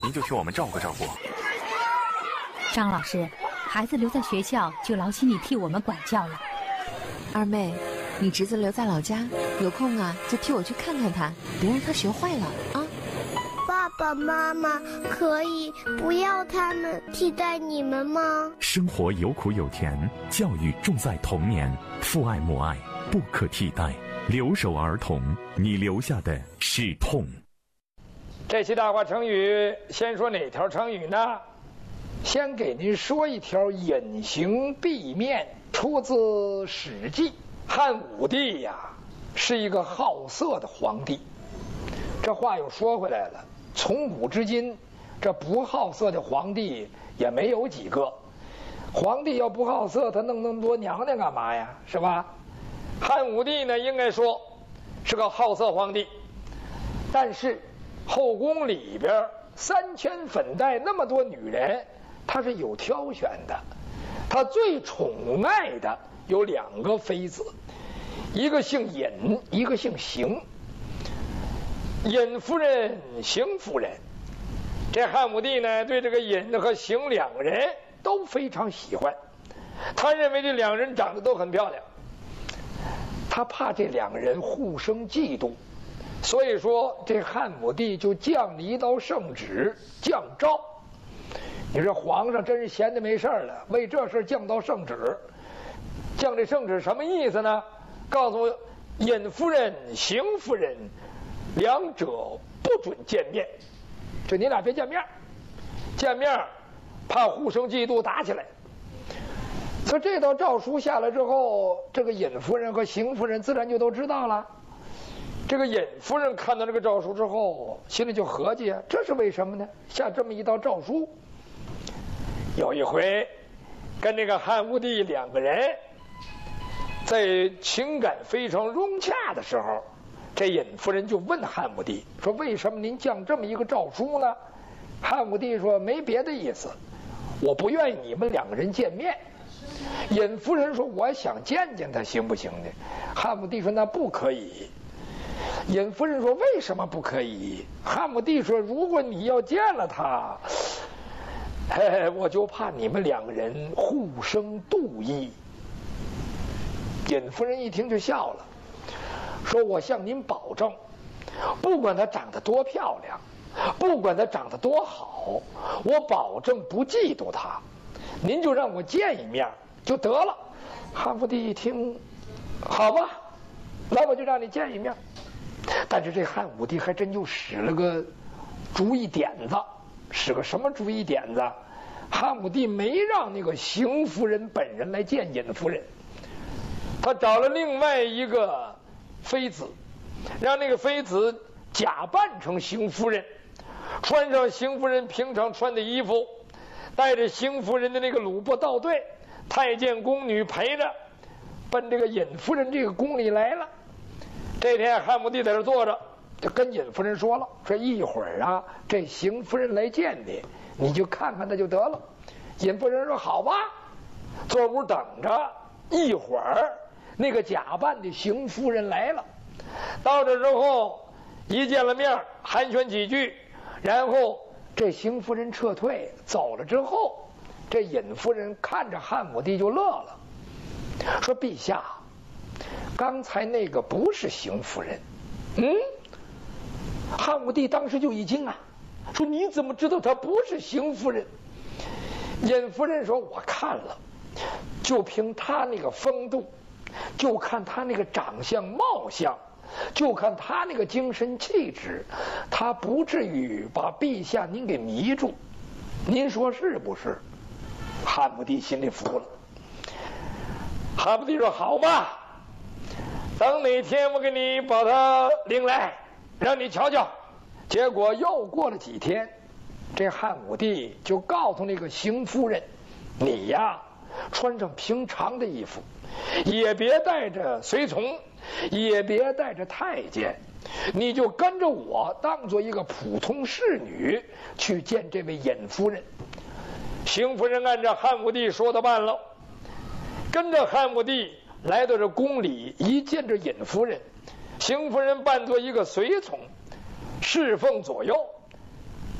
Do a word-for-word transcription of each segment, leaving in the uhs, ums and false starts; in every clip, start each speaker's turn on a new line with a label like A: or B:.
A: 您就替我们照顾照顾。
B: 张老师，孩子留在学校就劳心你替我们管教了。
C: 二妹，你侄子留在老家，有空啊就替我去看看他，别让他学坏了啊。
D: 爸爸妈妈可以不要他们替代你们吗？
E: 生活有苦有甜，教育重在童年，父爱母爱不可替代。留守儿童，你留下的是痛。
F: 这期大话成语，先说哪条成语呢？先给您说一条隐形壁面，出自《史记》。汉武帝呀，是一个好色的皇帝。这话又说回来了，从古至今，这不好色的皇帝也没有几个。皇帝要不好色，他弄那么多娘娘干嘛呀？是吧？汉武帝呢，应该说是个好色皇帝，但是后宫里边三千粉黛那么多女人，他是有挑选的。他最宠爱的有两个妃子，一个姓尹，一个姓邢。尹夫人、邢夫人，这汉武帝呢对这个尹和邢两个人都非常喜欢，他认为这两人长得都很漂亮。他怕这两个人互生嫉妒，所以说这汉武帝就降了一道圣旨，降诏。你说皇上真是闲的没事了，为这事降道圣旨。降这圣旨什么意思呢？告诉尹夫人、邢夫人两者不准见面，就你俩别见面，见面怕互生嫉妒打起来。所以这道诏书下来之后，这个尹夫人和邢夫人自然就都知道了。这个尹夫人看到这个诏书之后，心里就合计啊，这是为什么呢？下这么一道诏书。有一回，跟这个汉武帝两个人在情感非常融洽的时候，这尹夫人就问汉武帝说：“为什么您降这么一个诏书呢？”汉武帝说：“没别的意思，我不愿意你们两个人见面。”尹夫人说：“我想见见他，行不行呢？”汉武帝说：“那不可以。”尹夫人说：“为什么不可以？”汉武帝说：“如果你要见了他，哎，我就怕你们两个人互生妒意。”尹夫人一听就笑了，说：“我向您保证，不管她长得多漂亮，不管她长得多好，我保证不嫉妒她。您就让我见一面就得了。”汉武帝一听，好吧，那我就让你见一面。但是这汉武帝还真就使了个主意点子，使个什么主意点子？汉武帝没让那个邢夫人本人来见尹夫人，他找了另外一个妃子，让那个妃子假扮成邢夫人，穿上邢夫人平常穿的衣服，带着邢夫人的那个鲁布道队，太监宫女陪着，奔这个尹夫人这个宫里来了。这天汉武帝在这坐着，就跟尹夫人说了，说一会儿啊，这邢夫人来见你，你就看看她就得了。尹夫人说好吧，坐屋等着。一会儿那个假扮的邢夫人来了，到这之后一见了面寒暄几句，然后这邢夫人撤退走了之后，这尹夫人看着汉武帝就乐了，说：“陛下，刚才那个不是邢夫人。”嗯，汉武帝当时就一惊啊，说：“你怎么知道她不是邢夫人？”尹夫人说：“我看了，就凭她那个风度，就看她那个长相貌相，就看她那个精神气质，她不至于把陛下您给迷住。您说是不是？”汉武帝心里服了。汉武帝说：“好吧，等哪天我给你把他领来，让你瞧瞧。”结果又过了几天，这汉武帝就告诉那个邢夫人：“你呀，穿上平常的衣服，也别带着随从，也别带着太监，你就跟着我，当做一个普通侍女去见这位尹夫人。”邢夫人按照汉武帝说的办了，跟着汉武帝来到这宫里，一见着尹夫人，邢夫人扮作一个随从，侍奉左右。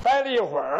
F: 待了一会儿。